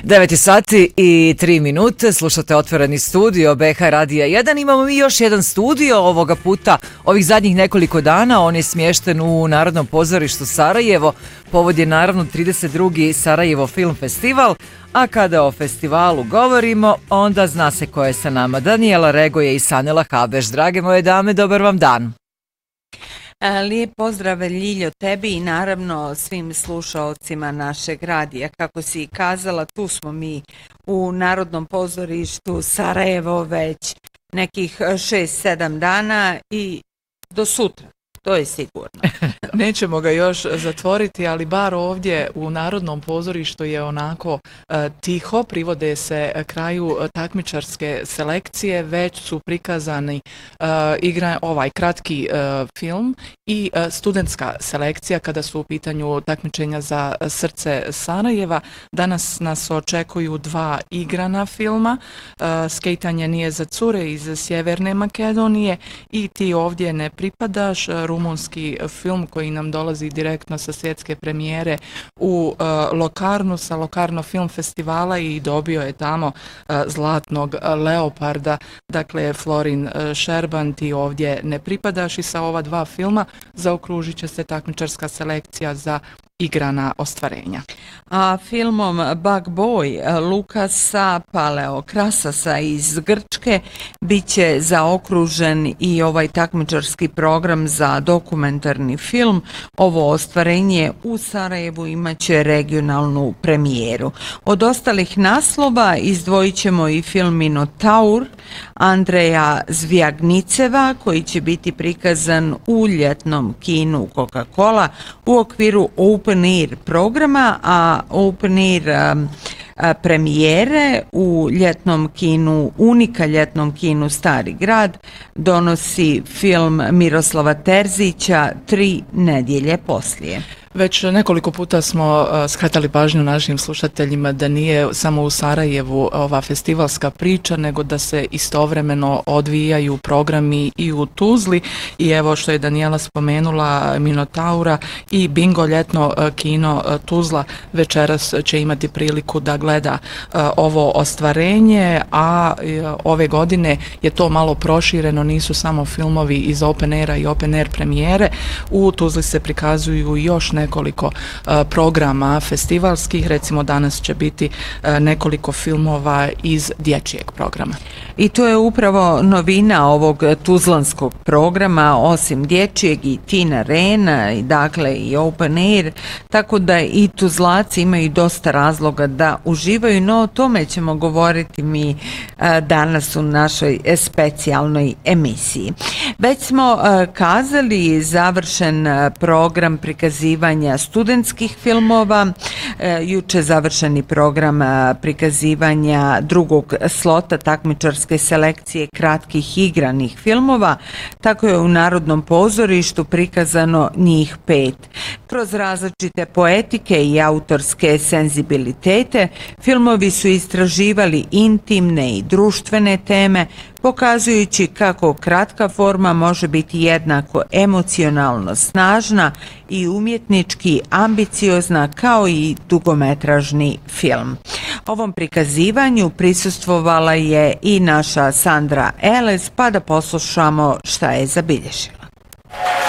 9 sati i 3 minute, slušate Otvoreni studio BH Radija 1. Imamo mi još jedan studio ovoga puta, ovih zadnjih nekoliko dana. On je smješten u Narodnom pozorištu Sarajevo. Povod je naravno 32. Sarajevo Film Festival, a kada o festivalu govorimo, onda zna se ko je sa nama. Danijela Regoje i Sanela Habeš. Drage moje dame, dobar vam dan. Lijep pozdrav, Ljiljo, tebi i naravno svim slušaocima našeg radija. Kako si i kazala, tu smo mi u Narodnom pozorištu Sarajevo već nekih 6-7 dana i do sutra. To je sigurno. Nećemo ga još zatvoriti, ali bar ovdje u Narodnom pozorištu je onako tiho, privode se kraju takmičarske selekcije, već su prikazani ovaj kratki film i studentska selekcija kada su u pitanju takmičenja za srce Sarajeva. Danas nas očekuju 2 igrana filma, Skejtanje nije za cure iz Sjeverne Makedonije i Ti ovdje ne pripadaš, rumunski film koji nam dolazi direktno sa svjetske premijere u Locarnu, sa Locarno Film Festivala i dobio je tamo zlatnog leoparda. Dakle, Florin Šerban, Ti ovdje ne pripadaš, i sa ova 2 filma zaokružit će se takmičarska selekcija za igrana ostvarenja. A filmom Bug Boy Lukasa Paleokrasasa iz Grčke bit će zaokružen i ovaj takmičarski program za dokumentarni film. Ovo ostvarenje u Sarajevu imaće regionalnu premijeru. Od ostalih naslova izdvojit ćemo i film Minotaur Andreja Zvjagniceva, koji će biti prikazan u ljetnom kinu Coca-Cola u okviru Open Air programa, a Open Air premijere u ljetnom kinu, Unika ljetnom kinu Stari grad, donosi film Miroslava Terzića 3 nedjelje poslije. Već nekoliko puta smo skratali pažnju našim slušateljima da nije samo u Sarajevu ova festivalska priča, nego da se istovremeno odvijaju programi i u Tuzli. I evo što je Danijela spomenula, Minotaura i Bingo ljetno kino Tuzla večeras će imati priliku da gleda ovo ostvarenje, a ove godine je to malo prošireno, nisu samo filmovi iz Open Aira i Open Air premijere. U Tuzli se prikazuju još nekoliko programa festivalskih, recimo danas će biti nekoliko filmova iz dječjeg programa. I to je upravo novina ovog tuzlanskog programa, osim dječjeg i Teen Arena, i dakle i Open Air, tako da i Tuzlaci imaju dosta razloga da uživaju, no o tome ćemo govoriti mi danas u našoj specijalnoj emisiji. Već smo kazali završen program prikazivanja studentskih filmova, juče završeni program prikazivanja drugog slota takmičarske selekcije kratkih igranih filmova, tako je u Narodnom pozorištu prikazano njih 5. Kroz različite poetike i autorske senzibilitete, filmovi su istraživali intimne i društvene teme, pokazujući kako kratka forma može biti jednako emocionalno snažna i umjetnički ambiciozna kao i dugometražni film. Ovom prikazivanju prisustvovala je i naša Sandra Eles, pa da poslušamo šta je zabilježila.